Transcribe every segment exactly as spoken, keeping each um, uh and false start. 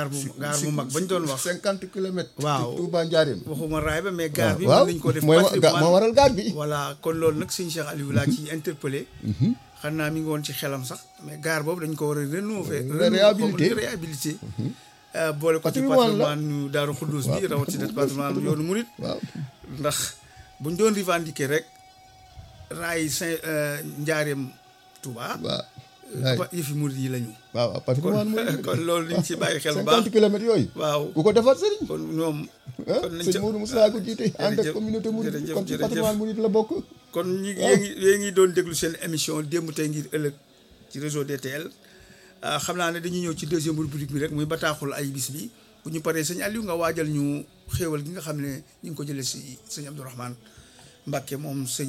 gaar bu gaar bu mag bañ doon wax cinquante kilomètres. waaw Touba Ndiarème. waxuma raay ba mais gaar bi. waaw mën nañ ko def mooy patrimoine moo waral gaar bi. voilà kon loolu nag sëñ Cheikh Aliou laa ci interpellé. xam naa mi ngi woon ci xelam sax mais gaar boobu dañ ko war a rénover. réhabilité réhabilité. boole ko ci patrimoine la patrimoine ñu Daaru Xuddus bi rawatina patrimoine yoonu murit. waaw ndax buñ doon revendiquer rek raay Saint Njaareem Touba. waaw yëfi murit yi lañu. waaw patrimoine murit kon loolu liñ ci bàyyi xel bu baax cinquante kilomètres yooyu. waaw ku ko defar sëriñ. kon ñoom. kon nañ sëñ Mourou Moussa ko jiite ànd ak communauté murit kon ci patrimoine murit la bokk. kon ñi yéen ngi yéen ngi doon déglu seen émission démb tey ngir ëllëg ci réseau D T L xam naa ne dañuy ñëw ci deuxième rubrique bi rek muy bataaxul ay bis bi bu ñu paree sëñ Aliou nga waajal ñu xéewal gi nga xam ne ñu ngi ko jëlee si sëñ Abdourahmane Mbacké moom sëñ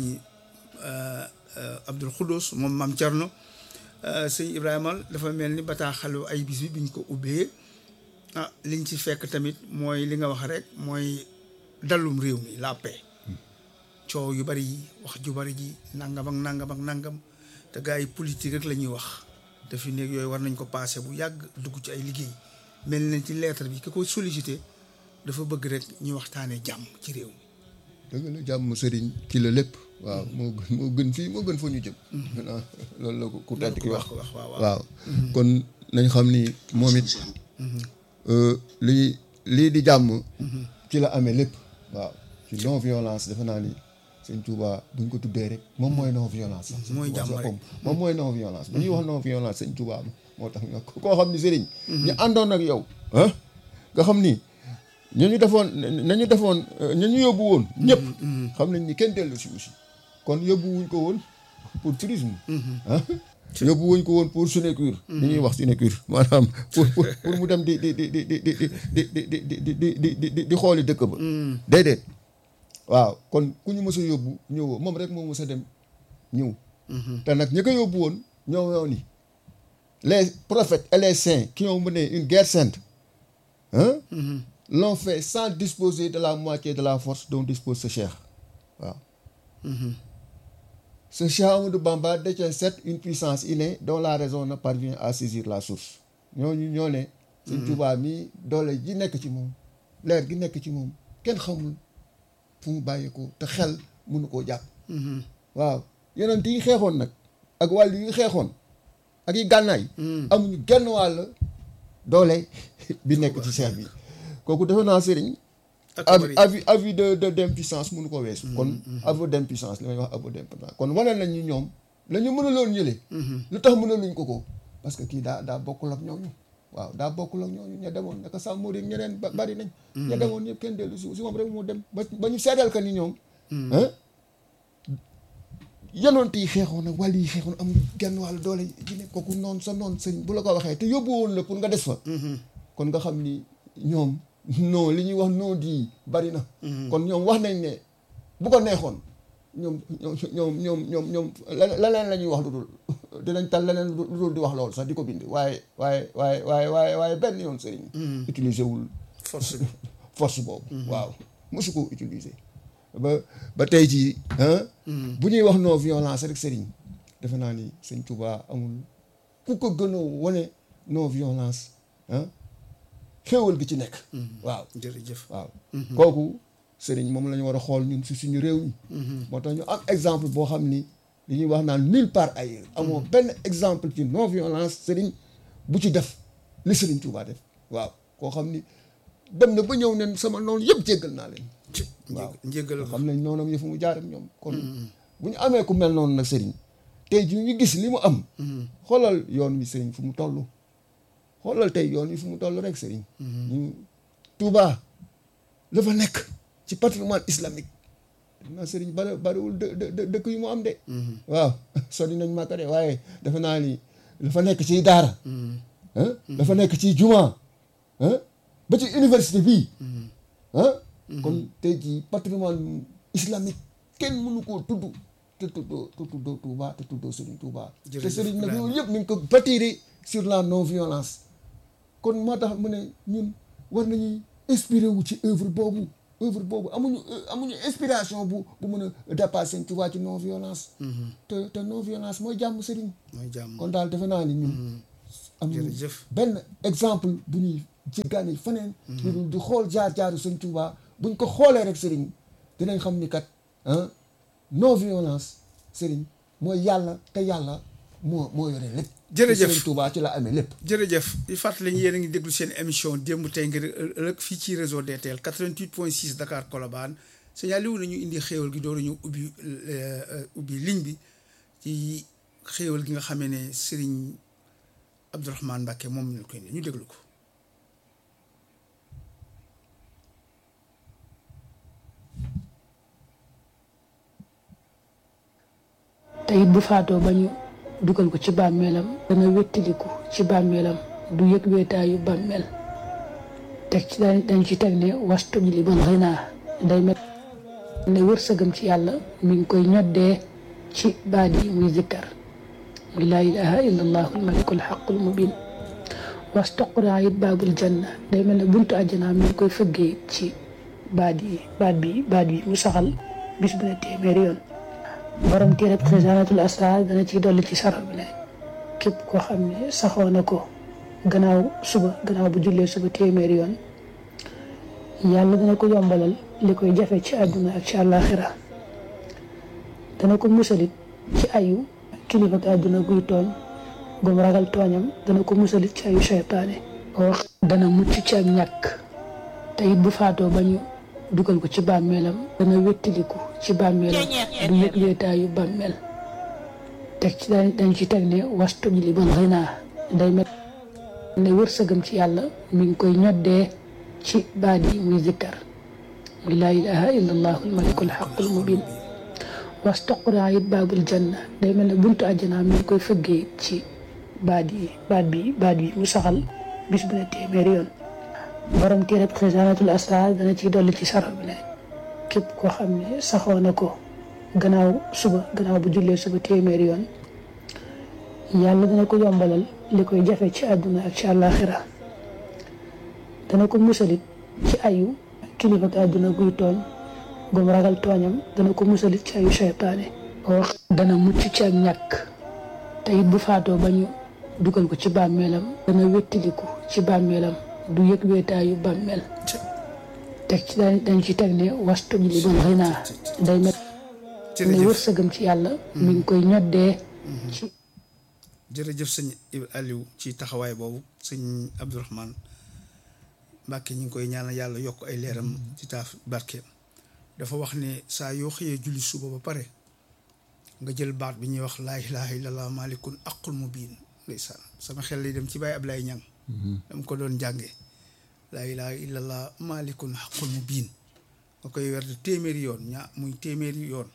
Abdoul Khoudous moom Mame Thierno sëñ Ibrahima dafa mel ni bataaxalu ay bis bi biñ ko ubbee ah liñ ci fekk tamit mooy li nga wax rek mooy dallum réew mi la paix coow yu bari yi wax ju bari ji nangam ak nangam ak nangam te gars yi politique rek la ñuy wax te fi nekk yooyu war nañ ko passé bu yàgg dugg ci ay liggéey mel nañ ci lettre bi ki ko sollicité dafa bëgg rek ñu waxtaanee jàmm ci réew mi. dëgg la jàmm sëriñ ci la lépp. waaw moo gën moo gën fii moo gën fa ñu jëm. loolu la ko ku tedd ki wax waaw kon nañ xam ni moom it lii lii di jàmm. ci la amee lépp. waaw ci non violence defe naa ni sëñ Touba buñ ko tuddee rek moom mooy non violence. mooy jàmm rek moom mooy non violence bu ñuy wax non violence sëñ Touba moo tax nga koo xam ni sëriñ. ñu àndoon ak yow. ah nga xam ni ñu ñu defoon nañu defoon ñu ñu yóbbu woon. ñëpp xam nañ ni kenn dellu si aussi. kon yóbbu wuñ ko woon pour tourisme. ah yóbbu wuñ ko woon pour sinécure. li ñuy wax sinécure maanaam pour pour pour mu dem di di di di di di di di di di di di xooli dëkk ba. déedéet waaw kon ku ñu mës a yóbbu ñëwoo moom rek moo mës a dem ñëw. te nag ñi ko yóbbu woon ñoo ñoo ni les prophètes et les saints qui ont mené une guerre sainte ah. l'ont fait sans disposer de la moitié de la force dont dispose ce cheikh waaw. Ce Cheikh Ahmadou Bamba détient certes une puissance innée dont la raison ne parvient à saisir la source ñooñu ñoo ne. Sëñ Tuubaa mi doole ji nekk ci moom leer gi nekk ci moom kenn xamul fu mu bàyyi ko te xel mënu koo jàpp. waaw yonent yi xeexoon nag ak wàll yi xeexoon ak yi gànnaay. amuñu genn wàll doole bi nekk ci Cheikh bi kooku defe naa sëriñ. avis avis avis de de d'impuissance mënu ko weesu. kon aveu d'impuissance li may wax aveu d'impuissance kon wane nañ ñu ñoom la ñu mënaloon ñële. lu tax mënaluñ ko ko parce que kii daa daa bokkul ak ñooñu. waaw daa bokkul ak ñooñu ña demoon naka sàmm moo rek ñeneen bari nañ. ña demoon ñëpp kenn dellu si si moom rek moo dem ba ba ñu seedal ka ni ñoom. yanoonte yi xeexoon ak wàll yi xeexoon am genn wàll doole ji ne kooku noonu sa noonu sëñ bu la ko waxee te yóbbu woon la pour nga des fa. kon nga xam ni ñoom. non li ñuy wax non di bari na. kon ñoom wax nañ ne bu ko neexoon ñoom ñoom ñoom ñoom ñoom leneen la ñuy wax lu dul dinañ tal leneen lu dul di wax loolu sax di ko bind waaye waaye waaye waaye waaye waaye benn yoon sëriñ. utiliser wul force force boobu. waaw mosu ko utiliser. ba ba tey jii bu ñuy wax non violence rek sëriñ defe naa ni sëñ Touba amul ku ko gën a wane non violence ah. xéewal gi ci nekk. waaw jërëjëf waaw. kooku sëriñ moom la ñu war a xool ñun si suñu réew mi. moo tax ñu am exemple boo xam ni li ñuy wax naan nulle part ailleurs. amoo benn exemple ci non violence sëriñ bu ci def li sëriñ Touba def. waaw koo xam ni dem na ba ñëw ne sama noonu yëpp jéggal naa leen. waaw njéggal xam nañ noonam yëfu mu jaar ak ñoom. kon bu ñu amee ku mel noonu nag sëriñ tey jii ñu gis li mu am. xoolal yoon wi sëriñ fu mu toll. xoolal tey yoon yi fu mu toll rek sëriñ ñu Touba la fa nekk ci patrimoine islamique naa sëriñ bari bariwul dë dëkk yu mu am de waaw sori nañ Makka de waaye dafa naa ni la fa nekk ci daara la fa nekk ci juma ba ci université bii kon tey jii patrimoine islamique kenn mënu koo tudd te tuddoo te tuddoo Touba te tuddoo sëriñ Touba te sëriñ nag loolu yëpp mi ngi ko bâtir sur la non violence kon moo tax mu ne ñun war nañuy inspiré wu ci œuvre boobu œuvre boobu amuñu amuñu inspiration bu bu mën a dépasser seen Touba ci non violence. te te non violence mooy jàmm sëriñ. mooy jàmm kon daal defe naa ni ñun. jërëjëf am benn exemple bu ñuy jéggaani faneen lu dul di xool jaar-jaaru sëñ Tuubaa buñ ko xoolee rek sëriñ dinañ xam ni kat ah non violence sëriñ mooy yàlla te yàlla moo moo yore lépp. jërëjëf sëriñ Tuubaa ci la amee lépp. jërëjëf di fàttali ñu yéen a ngi déglu seen émission démb tey ngir ëllëg fii ci réseau D T L quatre-vingt-huit point six Dakar Colobane signalé wu nañu indi xéewal gi dooru ñu ubbi ubbi ligne bi ci xéewal gi nga xamee ne Serigne Abdourahmane Mbacké moom ñu koy indi ñu déglu ko. te it bu faatoo ba ñu dugal ko ci bàmmeelam dana wéttiliku ci bàmmeelam du yëg wéetaayu bàmmeel teg ci dañ ci teg ne wastu ji li ban xinaa day mel ne wërsëgam ci yàlla mi ngi koy ñoddee ci baat yi muy zikkar muy laa ilaha illa allahu almalikul xaqul mubin wastoqraa it baabul janna day mel ne buntu àjjana mi ngi koy fëggee ci baat yi baat bi baat yi mu saxal bis bu ne téeméeri yoon borom téereb xisaanatul asraar dana ciy dolli ci sarax bi ne képp koo xam ne saxoo na ko gannaaw suba gannaaw bu jullee suba téeméeri yoon yàlla dana ko yombalal li koy jafe ci àdduna ak ci àllaaxira dana ko musalit ci ayu kilifa ak àdduna guy tooñ gum ragal tooñam dana ko musalit ci ayu seytaane wax dana mucc ci ak ñàkk te it bu faatoo ba ñu dugal ko ci bàmmeelam dana wéttiliku ci bàmmeelam du yëg wéetaayu bàmmeel teg ci dañ ci teg ne wastu ji li ban xinaa day mel ne wërsëgam ci yàlla mi ngi koy ñoddee ci baat yi muy zikkar muy laa ilaha illa allahu almalikul xaqul mubin wastoqraa it baabul janna day mel ne buntu àjjana mi ngi koy fëggee ci baat yi baat bi baat yi mu saxal bis bu ne téeméeri yoon borom téereb xisaanatul asraar dana ciy dolli ci sarax bi ne képp koo xam ne saxoo na ko gannaaw suba gannaaw bu jullee suba téeméeri yoon yàlla dana ko yombalal li koy jafe ci àdduna ak ci àllaaxira dana ko musalit ci ayu kilifa ak àdduna guy tooñ gum ragal tooñam dana ko musalit ci ayu seytaane wax dana mucc ci ak ñàkk te it bu faatoo ba ñu dugal ko ci bàmmeelam dana wéttiliku ci bàmmeelam du yëg wéetaayu bàmmeel teg ci dañ ci teg ne wastu ji li ban xinaa day mel ne wërsëgam ci yàlla mi ngi koy ñoddee ci jërëjëf sëñ Aliou ci taxawaay boobu sëñ Abdourahmane Mbacké ñu ngi koy ñaanal yàlla yokk ay leeram ci taaf barkeem dafa wax ne saa yoo xëyee julli suba ba pare nga jël baat bi ñuy wax laa ilaaha illallah maalikun aqul mubiin ndeysaan sama xel lay dem ci Baye Ablaye Niang dama ko doon jànge laa ilaaha illallah maalikun aqul mubiin nga koy werd téeméeri yoon ñaa muy téeméeri yoon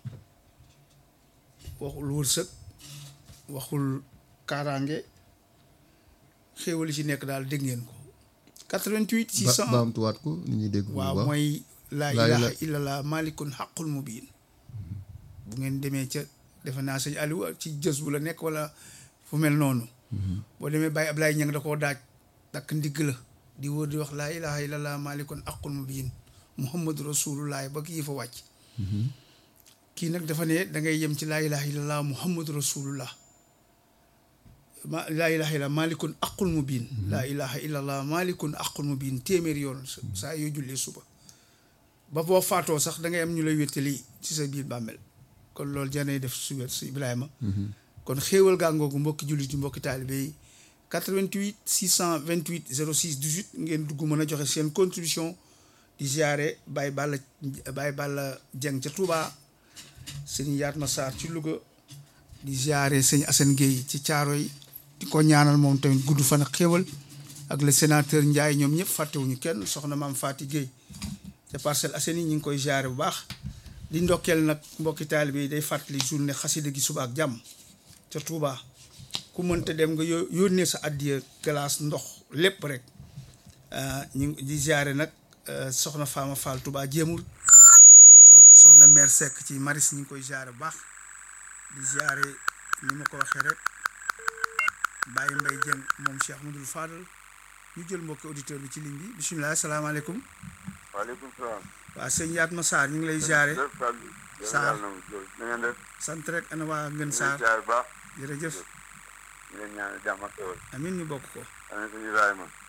waxul wërsëg waxul kaaraange xéewali ci nekk daal dégg ngeen ko quatre-vingt-huit six cent baamtuwaat ko ni ñuy dégg waaw mooy laa ilaaha illallah maalikun xaqul mubiin bu ngeen demee ca defe naa sëñ Aliou ci jës bu la nekk wala fu mel noonu boo demee Baye Ablaye Niang da koo daaj takk ndigg la di wóor di wax laa ilaaha illallah maalikun xaqul mubiin muhammadu rasulullah ba kii fa wàcc kii nag dafa ne da ngay yem ci laa ilaaha illallah muhammadu rasulullah ma laa ilaha illallah maalikun aqul mubiin laa ilaha illallah maalikun aqul mubiin téeméeri yoon saa yoo jullee suba ba boo faatoo sax da ngay am ñu lay wéttali ci sa biir bàmmeel kon loolu janay def su wet si Ibrahima kon xéewal gàngoogu mbokki jullit yi mbokki taalibe yi quatre-vingt-huit six cent vingt-huit zéro six dix-huit ngeen dugg mën a joxe seen contribution di ziare Baye Balla Baye Balla Dieng ca Touba sëñ Yaatma Sarr ci Louga di ziare sëñ Assane Gueye ci Thiaroye di ko ñaanal moom tamit gudd fan ak xéewal ak le sénateur Ndiaye ñoom ñëpp fàttewuñu kenn soxna maam Fati Gueye ca Parcelles Assainies ñu ngi koy ziare bu baax di ndokkeel nag mbokki taalibe yi day fàttali journée xasida gi suba ak jàmm ca Touba ku mënta dem nga yó yónnee sa addiya glace ndox lépp rek ñu di ziare nag soxna Fama Fall Touba jéemul soxna mère Seck ci Maris ñu ngi koy ziare bu baax di ziare ni ma ko waxee rek Baye Mbaye Dieng moom Cheikh Moudoul Fadal ñu jël mbokki auditeur bi ci ligne bi bisimilah asalaamaaleykum. waaleykum salaam. waaw sëñ Yaatma Sarr ñu ngi lay ziare. Sarr na ngeen def. sant rek ana waa Ngën Sarr baax. jërëjëf. ñu leen ñaan jàmm ak xéwal. amiin ñu bokk ko. amiin sëñ Ibrahima.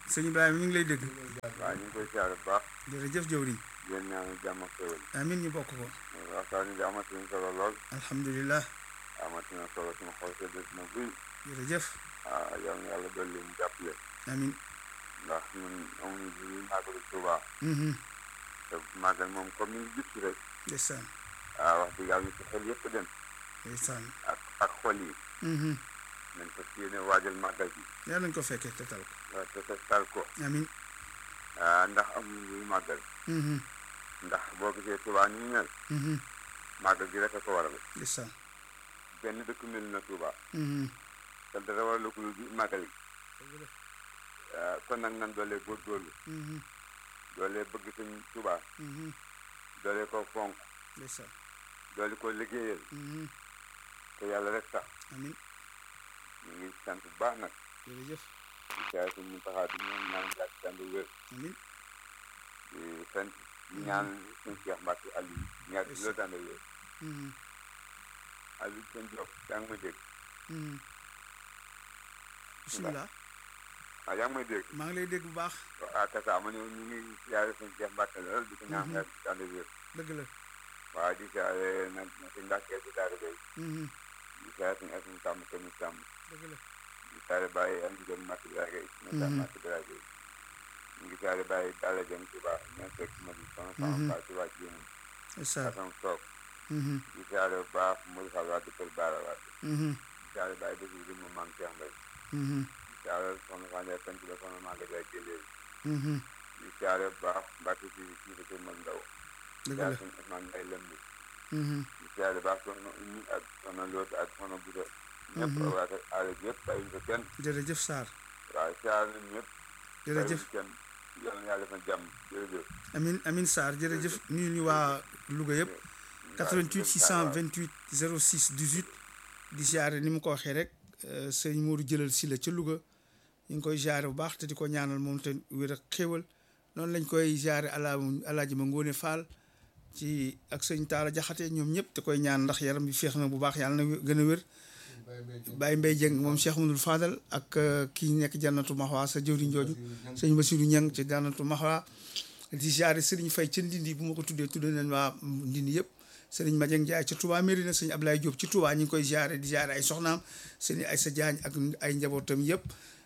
sëñ Ibrahima ñu ngi lay dégg. waaw ñu ngi koy siyaare bu baax. jërëjëf jëwriñ. di leen ñaanal jàmm ak xéwal. amiin ñu bokk ko. waxtaan bi amati na solo lool. alhamdulilah. amati na solo suñu xol sedd na buy. jërëjëf. waaw yow na yàlla dolli mu jàppale. amiin. ndax ñun amuñu lu màggalu Tuuba. Mhm. te màggal moom comme ni ñu gis rek. ndeysaan. waaw wax dëgg yàlla ci xel yëpp dem. ndeysaan. ak ak xol yi. Mhm. nañ ko yéene waajal màggal bi. yàlla nañ ko fekkee te tal ko. waaw te te tal ko. amiin. ah ndax amuñu lu màggal. Mhm. ndax boo gisee Tuuba ni ñu mel. Mhm. màggal gi rek a ko waral. ndeysaan. benn dëkk mel na Tuuba. Mhm. te dara waral ko lu màggal gi. kon nag nan doolee góorgóorlu. Mhm. doolee bëgg sëñ Tuuba. Mhm. doolee ko fonk. ndeysaan. doole ko liggéeyal. Mhm. te yàlla rek tax. amiin. ñu ngi sant bu baax nag. jërëjëf. di jaay suñu taxaw di ñaan ñaan yàgg sant wér. amiin. di sant di ñaan suñu Cheikh Mbacke Aliou ñaar di la tànn wér. Mhm. Aliou seen Diop yaa ngi may dégg. Mhm. bisimilah. ah yaa ngi may dégg. maa ngi lay dégg bu baax. ah kasa ma ne ñu ngi jaay suñu Cheikh Mbacke lool di ko ñaan yàgg tànn wér. dëgg la. waaw di jaay nag suñu Mbacke di daara bay. Mhm. di jaay suñu suñu sàmm tamit sàmm. dëgg la. di jaay bàyyi am njëriñ Màkk Biraye Gueye. ñu ngi Màkk Biraye Gueye. ñu ngi jaay bàyyi Dalla Dieng Touba ñu ngi fekk ma di sama sama mbaa ci wàcc yéen ndeysaan. Assane Sock. Mhm. di jaay bu baax Modou Fall waa Dëppal Baara Wade. Mhm. di jaay bàyyi bés bi mu maam Cheikh Mbaye. Mhm. di jaay soxna Fane Penc la soxna Maga Jaay Jëlee. Mhm. di jaay bu baax Mbacke ci ci sa kër Mag Ndaw. di dëgg jaay la. suñu Ousmane Mbaye Lembi. Mhm. di jaay bu baax soxna Oumy ak soxna Loota ak soxna Bouta. ñëpp waa kër àll bi yëpp bàyyi ñu ko kenn. jërëjëf Sarr. waaw jaay nañ ñëpp. jërëjëf. bàyyi ñu kenn yal na yàlla defal jàmm jërëjëf. amin amin Sarr jërëjëf nuyu ñu waa Louga yëpp quatre-vingt-huit six cent vingt-huit zéro six dix-huit di ziare ni mu ko waxee rek sëñ Modou jëlal si la ca Louga ñu ngi koy ziare bu baax te di ko ñaanal moom te wér ak xéewal noonu lañ koy ziare ala alaaji ma Ngoone Fall ci ak sëñ Taala Jaxate ñoom ñëpp te koy ñaan ndax yaram bi féex na bu baax yàlla na gën a wér Baye Mbaye Dieng moom Cheikh Amadou Fadal ak kii nekk Jannatu Maxwa sa jëwriñ jooju sëñ Bassirou Niang ci Jannatu Maxwa di ziare Serigne Faye ca Ndindi bu ma ko tuddee tuddee nañ waa Ndindi yëpp Serigne Madieng Ndiaye ca Touba Mérina sëñ Ablaye Diop ci Touba ñu ngi koy ziare di ziare ay soxnaam sëñ Aïssa Diagne ak ay njabootam yëpp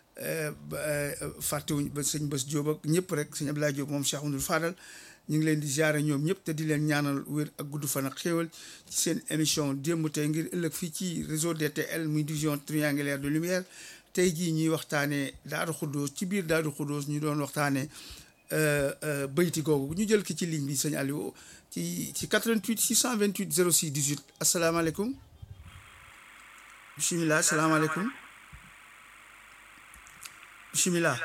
fàttewuñ ba sëñ Bass Diop ak ñëpp rek sëñ Ablaye Diop moom Cheikh Amadou Fadal ñu ngi leen di ziare ñoom ñëpp te di leen ñaanal wér ak gudd fan ak xéewal ci seen émission démb tey ngir ëllëg fii ci réseau D T L muy division triangulaire de lumière tey jii ñuy waxtaanee Daaru Xuddoos ci biir Daaru Xuddoos ñu doon waxtaanee bayti googu ñu jël ki ci ligne bi sëñ Aliou ci ci quatre-vingt-huit six cent vingt-huit zéro six dix-huit asalaamaaleykum bisimilah asalaamaaleykum bisimilah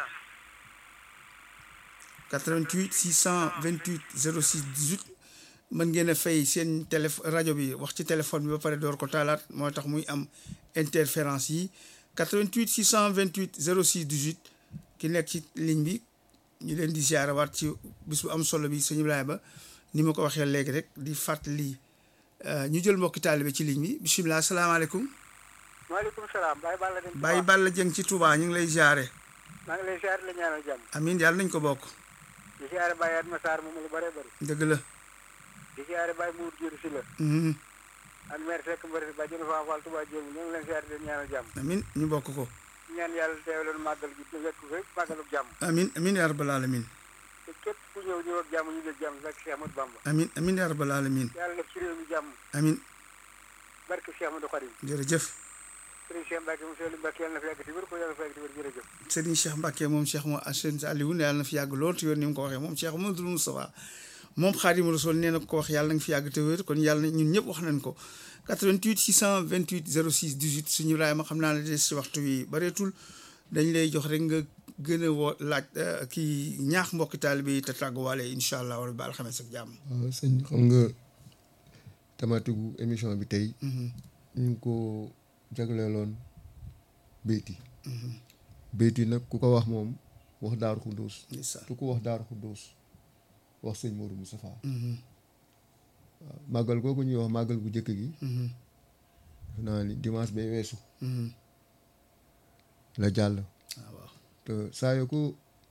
quatre-vingt-huit six cent vingt-huit zéro six dix-huit mën ngeen a fay seen téléphone rajo bi wax ci téléphone bi ba pare door ko taalaat moo tax muy am interférence yi quatre-vingt-huit six cent vingt-huit zéro six dix-huit ki nekk ci ligne bi ñu leen di ziare waat ci bis bu am solo bi sëñ Ibrahima ni ma ko waxee léegi rek di fàttali ñu jël mbokki taalibe ci ligne bi bisimilah asalaamaaleykum. maaleykum salaam Baye Balla Dieng. Baye Balla Dieng ci Touba ñu ngi lay ziare. maa ngi lay ziare la ñaanal jàmm. amiin yàlla nañ ko bokk. di ziare Baye Adma Sarr moom lu bëree bëri. dëgg la. di ziare Baye Mour Diop si la. ak maire Seck Mbari ba jënd faa Fall Touba Dieng ñu ngi leen ziare di ñaanal jàmm. amiin ñu bokk ko. ñaan yàlla teewloon màggal gi ñu wekk fépp màggalu jàmm. amiin amiin yaa rabbal alamin. te képp ku ñëw ñëw ak jàmm ñu jël jàmm barke Cheikh Ahmadou Bamba. amiin amiin yaa rabbal alamin. yàlla def ci réew mi jàmm. amiin. barke Cheikh Ahmadou Khadim. jërëjëf. Serigne Cheikh Mbacke moom Serigne Mbacke yàlla na fi yàgg ci wér ko yàlla na fi yàgg ci wér jërëjëf. Serigne Cheikh Mbacke moom Cheikh mo Serigne Aliou ne yàlla na fi yàgg lool te yoon ni mu ko waxee moom Cheikh Mamadou Moustapha moom Khadimou Rassoul nee na ko wax yàlla na nga fi yàgg te wér kon yàlla na ñun ñëpp wax nañ ko quatre-vingt-huit six cent vingt-huit zéro six dix-huit suñu Ibrahima xam naa ne des si waxtu wi bareetul dañ lay jox rek nga gën a woo laaj kii ñaax mbokki taalibe yi te tàgguwaale incha allah wala ba alxames ak jàmm. waaw sëñ xam nga thématique émission bi tey. ñu ngi ko jagleeloon béyti. béyti nag ku ko wax moom wax Daaru Xuddoos. ku ko wax Daaru Xuddoos wax sëñ Modou Moustapha. waaw màggal googu ñuy wax màggal bu njëkk gi. def naa ni dimanche bay weesu. la jàll. te saa yoo ko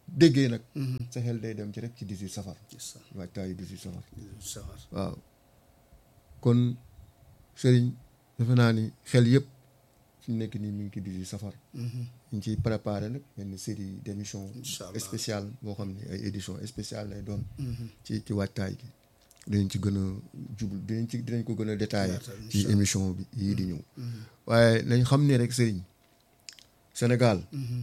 déggee nag sa xel day dem ci rek ci dix-huit safar waajtaayu dix-huit safar safar waaw kon sëriñ defe naa ni xel yëpp fi mu nekk nii mi ngi ci dix-huit safar ñu ngi ciy préparé nag benn série d'émission spéciale boo xam ne ay édition spéciale lay doon ci ci waajtaay gi dinañ ci gën a jublu dinañ ci dinañ ko gën a détaillé ci émission bi yii di ñëw waaye nañ xam ne rek sëriñ Sénégal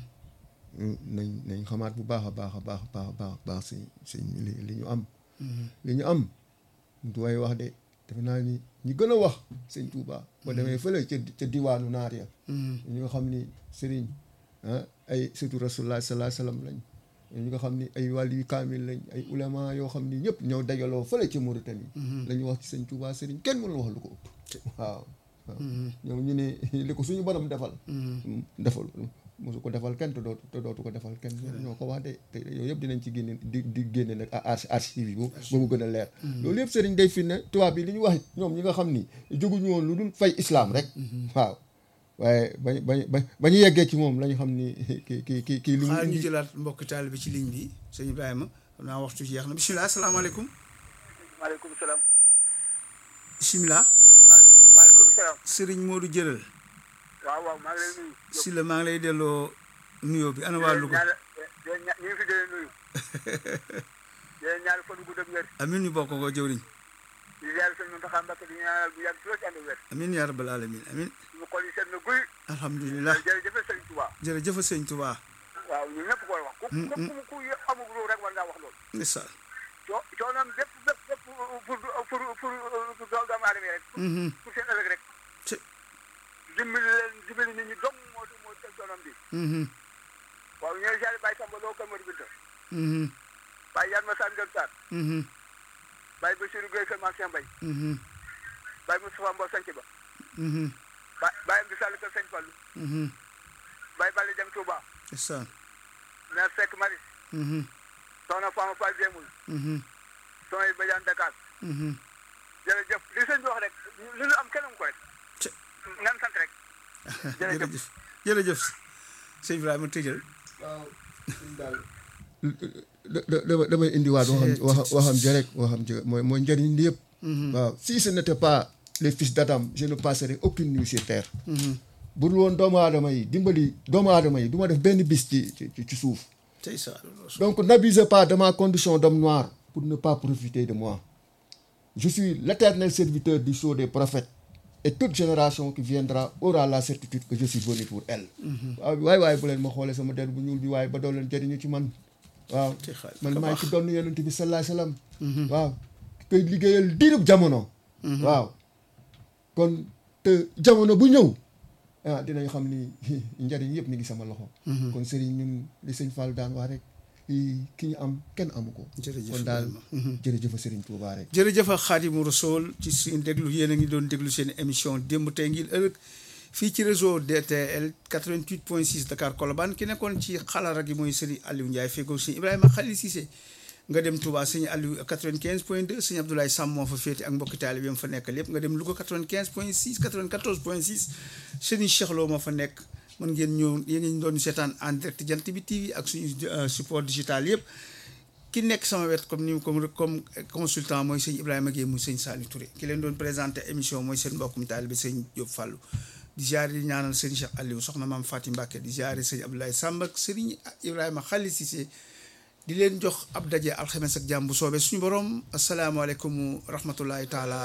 nañ nañ xamaat bu baax a baax a baax a baax a baax baax si si li li ñu am li ñu am du way wax de defe naa ni ñi gën a wax sëñ Touba ba demee fële ca ca diwaanu naar ya ñu nga xam ni sëriñ ah ay surtout rasulullah sallallahu alayhi wasallam lañ ñu nga xam ni ay wàllu kaamil lañ ay ulama yoo xam ni ñëpp ñoo dajaloo fële ca Mauritanie la ñu wax ci sëñ Touba sëriñ kenn mënul wax lu ko ëpp waaw waaw ñoom ñu ne li ko suñu borom defal defal mosu ko defal kenn te dootu te dootu ko defal kenn ñoo ko wax de te yooyu yëpp dinañ ci génne di di génne nag archive yi ba mu gën a leer loolu yëpp sëriñ day fi ne tubaab bi li ñu wax ñoom ñi nga xam ni jóguñu woon lu dul fay islam rek waaw waaye bañ bañ ba ba ñu yeggee ci moom la ñu xam ni kii kii kii kii lu xaar ñu jëlaat mbokk taal bi ci ligne bi sëñ Ibrahima xam naa waxtu jeex na bisimilah asalaamaaleykum maaleykum salaam. bisimilah maaleykum salaam. sëriñ Modou Jëral waaw waaw maa ngi lay nuyu. si la maa ngi lay delloo nuyoo bi ana waa Louga ñu ngi fi dee nuyu. yéen ñaari fan gu gudd ak wér. amin ñu bokk ko jëwriñ di ziar sëñ Mountakha Mbacké di ñaanal bu yàgg si la ci ànd ak wér. amin yaa rabbal alamin amin suñu xol yi seet na guy. alhamdulilah jërëjëf sëñ Touba. jërëjëf sëñ Touba waaw ñun ñëpp koy wax. ku ku ku amul lu rek war ngaa wax loolu. ndeysaan coo coonoom bépp bépp bépp pour pour pour doomu aadama yi rek. pour seen ëllëg rek. dimbali leen dimbali nit ñi dong moo moo teg coonoom bi. waaw ñooy ziar Baye Samba Lo Kër Madi Binta. Baye Yatma Sane Gueye Sarr. Baye Bassirou Gueye Kër Martin Mbaye. Baye Moustapha Mbow Sanc Ba. Baye Baye Amdi Sall Kër Sëñ Fallu. Baye Balla Dem Touba. ndeysaan Mère Seck Maris. Soxna Fama Fall Jéemul. Soxna Badiane Dakar. jërëjëf li sëñ bi wax rek li ñu am kenn am ko rek. nan sant rek. jërëjëf jërëjëf sëñ Ibrahima tëjal. waaw daal da damay indiwaat waxam waxam ja rek waxam ja mooy mooy njëriñ li yëpp. waaw si ce n'était pas les fils d'Adam je ne passerai aucune nuit sur terre. bu dul woon doomu aadama yi dimbali doomu aadama yi du ma def benn bis ci ci ci suuf. tey ça donc n'abusez pas de ma condition d'homme noir pour ne pas profiter de moi. Je suis l'éternel serviteur du sceau des prophètes. Et toute génération qui viendra aura la certitude que je suis venu pour elle. waaw waay waay bu leen ma xoolee sama der bu ñuul bi waaye ba doo leen jëriñu ci man. waaw man maay ci doon yonent bi sallallahu alayhi wasallam. waaw koy liggéeyal diirub jamono. waaw kon te jamono bu ñëw ah dinañ xam ni njëriñ yëpp mi ngi sama loxo. kon Serigne ñun li sëñ Fall daan wax rek. ki ñu am kenn amu ko. jërëjëf kon daal jërëjëf Serigne Touba rek. jërëjëf Xaadimu Rasuul ci suñu déglu yéen a ngi doon déglu seen émission démb tey ngir ëllëg fii ci réseau D T L quatre-vingt-huit point six Dakar Colobane ki nekkoon ci xalaat gi mooy Serigne Aliou Ndiaye feggoo sëñ Ibrahima Khalil Cissé nga dem Touba sëñ Aliou quatre-vingt-quinze point deux sëñ Abdoulaye Sam moo fa féete ak mbokki taalibe bi fa nekk lépp nga dem Louga quatre-vingt-quinze point six quatre-vingt-quatorze point six Serigne Cheikh Lo moo fa nekk. mën ngeen ñëw yéen ngi doon seetaan en direct Jant bi T V ak suñu support digital yëpp ki nekk sama wet comme ni comme comme consultant mooy sëñ Ibrahima Gueye mu sëñ Saliou Touré ki leen doon présenté émission mooy seen mbokkum taalibe sëñ Diop Fallou di ziare di ñaanal sëñ Cheikh Aliou soxna maam Fatim Mbacké di ziare sëñ Abdoulaye Samb ak sëriñ Ibrahima Khalil Cissé di leen jox ab daje alxames ak jàmm bu soobee suñu borom asalaamaaleykum rahmatullahi taala